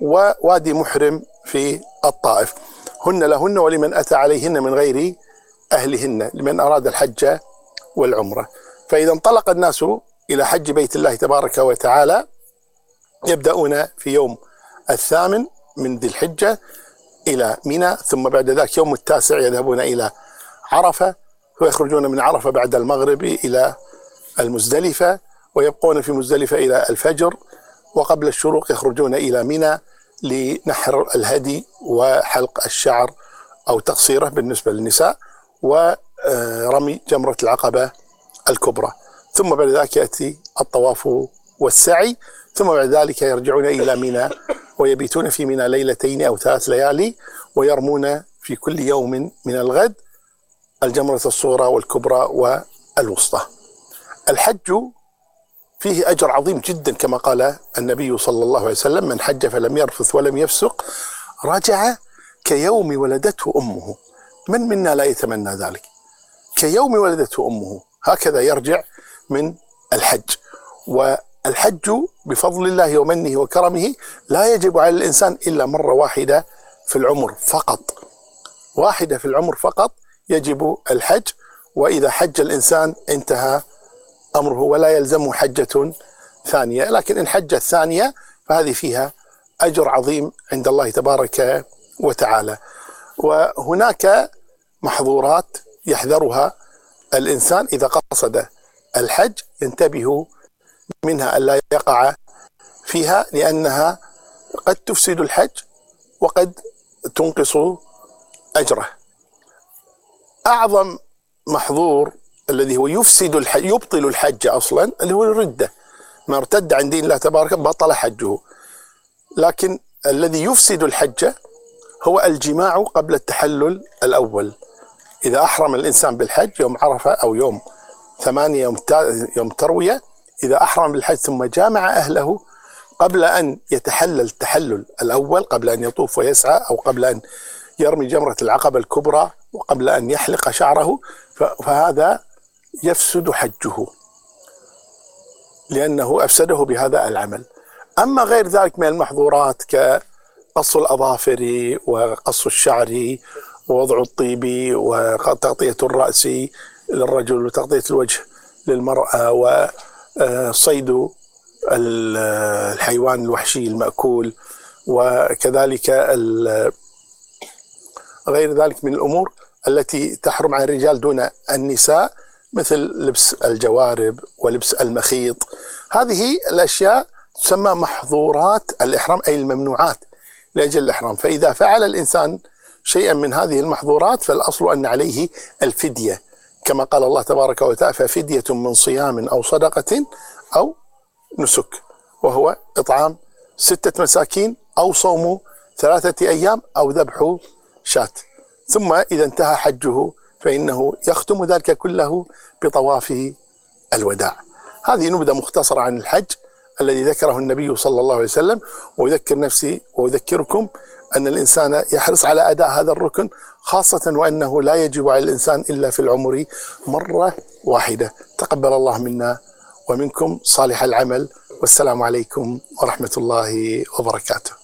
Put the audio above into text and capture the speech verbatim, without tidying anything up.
ووادي محرم في الطائف. هن لهن ولمن أتى عليهن من غير أهلهن لمن أراد الحج والعمرة. فإذا انطلق الناس إلى حج بيت الله تبارك وتعالى يبدأون في يوم الثامن من ذي الحجة إلى منى، ثم بعد ذلك يوم التاسع يذهبون إلى عرفة، ويخرجون من عرفة بعد المغرب إلى المزدلفة، ويبقون في مزدلفة إلى الفجر، وقبل الشروق يخرجون إلى منى لنحر الهدي وحلق الشعر أو تقصيره بالنسبة للنساء، ورمي جمرة العقبة الكبرى. ثم بعد ذلك يأتي الطواف والسعي، ثم بعد ذلك يرجعون إلى منى ويبيتون في منى ليلتين أو ثلاث ليالي، ويرمون في كل يوم من الغد الجمرة الصغرى والكبرى والوسطى. الحج فيه أجر عظيم جدا كما قال النبي صلى الله عليه وسلم: من حج فلم يرفث ولم يفسق رجع كيوم ولدته أمه. من منا لا يتمنى ذلك؟ كيوم ولدته أمه، هكذا يرجع من الحج. والحج بفضل الله ومنه وكرمه لا يجب على الإنسان إلا مرة واحدة في العمر فقط، واحدة في العمر فقط يجب الحج، وإذا حج الإنسان انتهى أمره ولا يلزمه حجة ثانية. لكن إن حج الثانية فهذه فيها أجر عظيم عند الله تبارك وتعالى. وهناك محظورات يحذرها الإنسان إذا قصد الحج، ينتبه منها ألا يقع فيها، لأنها قد تفسد الحج وقد تنقص أجره. أعظم محظور الذي هو يفسد الحج، يبطل الحج أصلا، اللي هو الردة. ما ارتد عن دين الله تبارك بطل حجه. لكن الذي يفسد الحج هو الجماع قبل التحلل الأول. إذا أحرم الإنسان بالحج يوم عرفة أو يوم ثمانية يوم, يوم تروية، إذا أحرم بالحج ثم جامع أهله قبل أن يتحلل التحلل الأول، قبل أن يطوف ويسعى، أو قبل أن يرمي جمرة العقبة الكبرى، وقبل أن يحلق شعره، فهذا يفسد حجه لأنه أفسده بهذا العمل. أما غير ذلك من المحظورات كقص الأظافر وقص الشعر ووضع الطيب وتغطية الرأس للرجل وتغطية الوجه للمرأة وصيد الحيوان الوحشي المأكول، وكذلك غير ذلك من الأمور التي تحرم على الرجال دون النساء، مثل لبس الجوارب ولبس المخيط. هذه الأشياء تسمى محظورات الإحرام، أي الممنوعات لأجل الإحرام. فإذا فعل الإنسان شيئا من هذه المحظورات فالأصل أن عليه الفدية، كما قال الله تبارك وتعالى: ففدية من صيام أو صدقة أو نسك، وهو إطعام ستة مساكين أو صوم ثلاثة أيام أو ذبح شاة. ثم إذا انتهى حجه فإنه يختم ذلك كله بطواف الوداع. هذه نبذة مختصرة عن الحج الذي ذكره النبي صلى الله عليه وسلم. ويذكر نفسي ويذكركم أن الإنسان يحرص على أداء هذا الركن، خاصة وأنه لا يجب على الإنسان إلا في العمر مرة واحدة. تقبل الله منا ومنكم صالح العمل، والسلام عليكم ورحمة الله وبركاته.